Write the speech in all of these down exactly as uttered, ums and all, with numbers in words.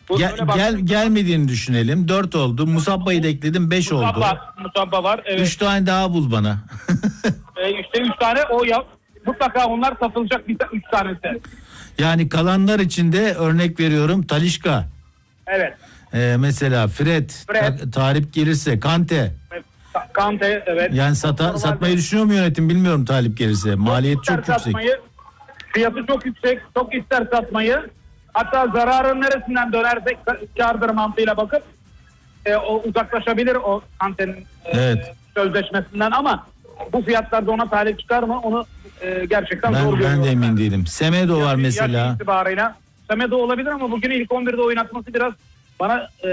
Gel, gel gelmediğini düşünelim. dört oldu. Musabba'yı da ekledim. beş oldu. Musabba, Musabba var. Evet. üç tane daha bul bana. e, işte üç tane o ya. Mutlaka onlar satılacak bir üç tanesi. Yani kalanlar içinde örnek veriyorum. Talisca. Evet. Ee, mesela Fred. Fred. Ta- talip gelirse. Kante. Kante evet. Yani sata, satmayı düşünüyor mu yönetim bilmiyorum talip gelirse. Maliyet çok yüksek. Satmayı, fiyatı çok yüksek. Çok ister satmayı. Hatta zararın neresinden dönersek kârdır mantığıyla bakıp e, o uzaklaşabilir o Kante'nin e, evet. sözleşmesinden ama bu fiyatlarda ona talip çıkar mı onu e, gerçekten ben, zor görüyorum. Ben de emin değilim. Semedo var mesela. Yaş itibarıyla Semedo olabilir ama bugün ilk on birde oynatması biraz bana e,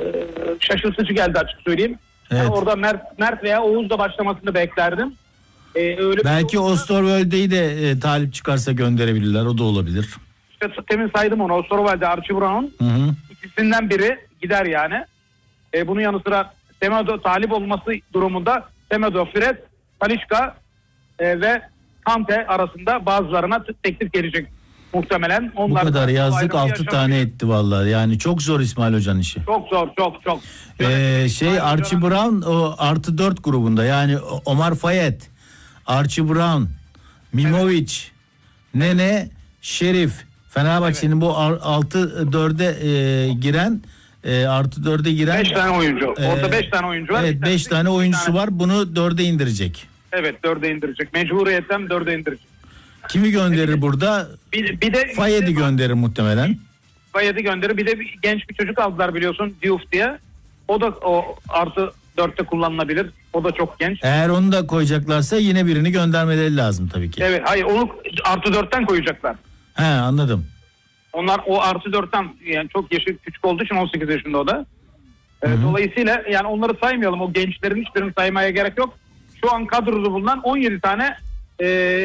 şaşırtıcı geldi açık söyleyeyim. Evet. Yani orada Mert, Mert veya Oğuz'da başlamasını beklerdim. Ee, öyle belki Osterwolde'yi de e, talip çıkarsa gönderebilirler. O da olabilir. İşte temin saydım onu. Osterwolde, Archie Brown. Hı hı. İkisinden biri gider yani. E, bunun yanı sıra Semedo talip olması durumunda Semedo, Fred, Talisca e, ve Kante arasında bazılarına teklif gelecek muhtemelen. Onlar bu kadar yazdık altı tane etti vallahi. Yani çok zor İsmail Hoca'nın işi. Çok zor, çok çok. Ee, şey Archie Brown o artı dört grubunda. Yani Omar Fayet, Archie Brown, Mimovic, evet. Nene, Şerif. Fenerbahçe'nin evet. bu altı dörde e, giren e, artı dörde giren beş tane oyuncu. Orada e, beş tane oyuncu var. Evet beş tane oyuncusu tane. var. Bunu dörde indirecek. Evet dörde indirecek. Mecburiyetten dörde indirecek. Kimi gönderir bir, burada? Bir, bir de Fayet'i gönderir muhtemelen. Fayet'i gönderir. Bir de bir, genç bir çocuk aldılar biliyorsun Diouf diye. O da o artı dörtte kullanılabilir. O da çok genç. Eğer onu da koyacaklarsa yine birini göndermeleri lazım tabii ki. Evet hayır onu artı dörtten koyacaklar. He anladım. Onlar o artı dörtten yani çok yaşı küçük olduğu için on sekiz yaşında o da. Evet, dolayısıyla yani onları saymayalım. O gençlerin hiçbirini saymaya gerek yok. Şu an kadroda bulunan on yedi tane e,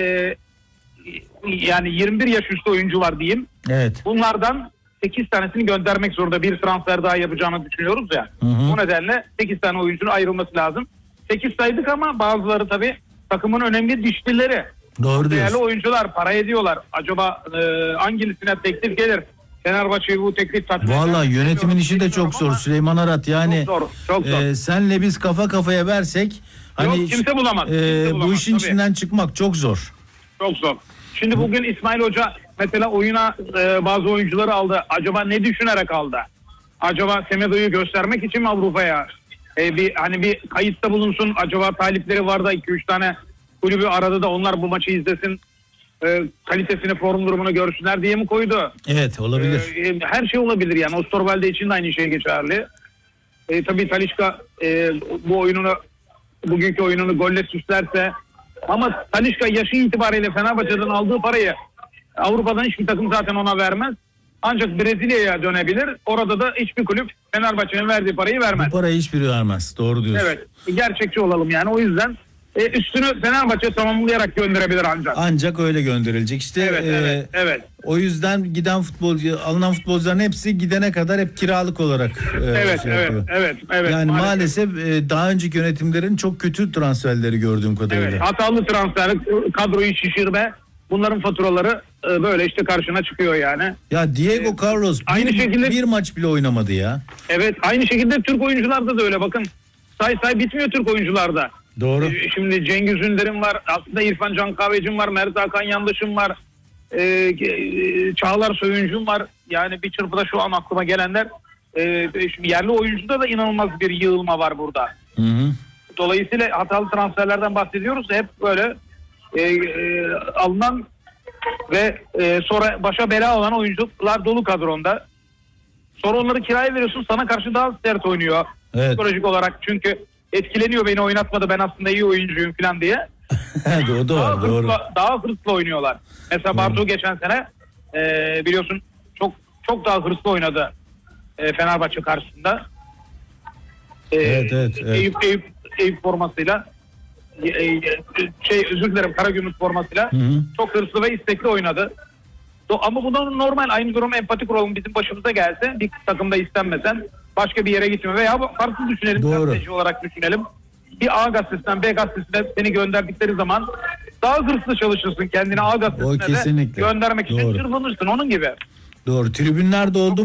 yani yirmi bir yaş üstü oyuncu var diyeyim. Evet. Bunlardan sekiz tanesini göndermek zorunda. Bir transfer daha yapacağını düşünüyoruz ya. Hı hı. O nedenle sekiz tane oyuncunun ayrılması lazım. sekiz saydık ama bazıları tabii takımın önemli dişlileri. Doğru diyorsun. Değerli oyuncular para ediyorlar. Acaba e, hangisine teklif gelir? Fenerbahçe'yi bu teklif tatmin eder. Valla yönetimin işi de çok zor Süleyman Arat. Yani çok zor, çok zor. E, senle biz kafa kafaya versek hani yok, kimse bulamaz. E, kimse bulamaz bu işin tabii. içinden çıkmak çok zor. Çok zor. Şimdi bugün İsmail Hoca mesela oyuna e, bazı oyuncuları aldı. Acaba ne düşünerek aldı? Acaba Semedo'yu göstermek için mi Avrupa'ya? E, bir hani bir kayıtta bulunsun. Acaba talipleri var da iki üç tane kulübü aradı da onlar bu maçı izlesin. E, kalitesini, form durumunu görsünler diye mi koydu? Evet olabilir. E, her şey olabilir yani. Osterwolde için de aynı şey geçerli. E, tabii Talisca e, bu oyununu bugünkü oyununu golle süslerse ama Talisca yaşı itibariyle Fenerbahçe'den aldığı parayı Avrupa'dan hiçbir takım zaten ona vermez. Ancak Brezilya'ya dönebilir. Orada da hiçbir kulüp Fenerbahçe'nin verdiği parayı vermez. Bu parayı hiçbiri vermez. Doğru diyorsun. Evet. Gerçekçi olalım yani. O yüzden e, üstünü Fenerbahçe tamamlayarak gönderebilir ancak. Ancak öyle gönderilecek. İşte evet, e, evet, evet. O yüzden giden futbolcu, alınan futbolcuların hepsi gidene kadar hep kiralık olarak e, evet, şey evet, yapıyor. evet, evet. Yani maalesef, maalesef e, daha önceki yönetimlerin çok kötü transferleri gördüğüm kadarıyla. Evet, hatalı transfer, kadroyu şişirme. Bunların faturaları e, böyle işte karşına çıkıyor yani. Ya Diego ee, Carlos aynı bir, şekilde, bir maç bile oynamadı ya. Evet aynı şekilde Türk oyuncularda da öyle bakın. Say say bitmiyor Türk oyuncularda. Doğru. Ee, şimdi Cengiz Ünder'in var. Aslında İrfan Can Kahveci'm var. Mert Hakan Yandaş'ım var. Ee, Çağlar Söyüncü'm var. Yani bir çırpıda şu an aklıma gelenler. Ee, şimdi yerli oyuncuda da inanılmaz bir yığılma var burada. Hı hı. Dolayısıyla hatalı transferlerden bahsediyoruz. Hep böyle e, e, alınan ve e, sonra başa bela olan oyuncular dolu kadronda. Sonra onları kiraya veriyorsun, sana karşı daha sert oynuyor. Evet. Psikolojik olarak çünkü etkileniyor, beni oynatmadı, ben aslında iyi oyuncuyum falan diye. o da var, daha doğru. Hırsla, daha hırslı oynuyorlar. Mesela Bartu geçen sene e, biliyorsun çok çok daha hırslı oynadı e, Fenerbahçe karşısında. E, evet, evet, evet. Eyüp, Eyüp, Eyüp formasıyla e, e, şey özür dilerim Karagümrük formasıyla hı hı. çok hırslı ve istekli oynadı. Ama bu da normal, aynı durum empati kuralım bizim başımıza gelse, bir takımda istenmesen başka bir yere gitme veya farklı düşünelim, gazeteci olarak düşünelim. Bir A gazetesinden B gazetesine seni gönderdikleri zaman daha hırslı çalışırsın, kendini A gazetesine de göndermek için çırpınırsın, onun gibi. Doğru, tribünlerde oldum.